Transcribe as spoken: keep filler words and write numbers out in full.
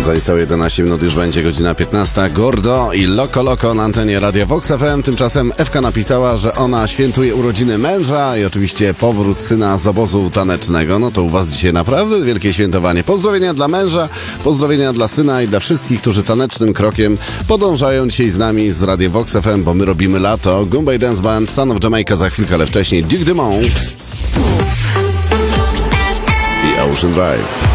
Za niecałe jedenaście minut już będzie godzina piętnasta. Gordo i Loco Loco na antenie Radia Vox F M. Tymczasem Ewka napisała, że ona świętuje urodziny męża i oczywiście powrót syna z obozu tanecznego. No to u was dzisiaj naprawdę wielkie świętowanie. Pozdrowienia dla męża, pozdrowienia dla syna i dla wszystkich, którzy tanecznym krokiem podążają dzisiaj z nami z Radia Vox F M, bo my robimy lato. Goombay Dance Band, Son of Jamaica za chwilkę, ale wcześniej Duke Dumont i Ocean Drive.